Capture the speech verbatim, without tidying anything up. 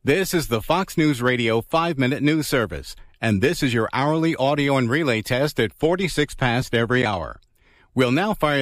This is the Fox News Radio five-minute news service, and this is your hourly audio and relay test at forty-six past every hour. We'll now fire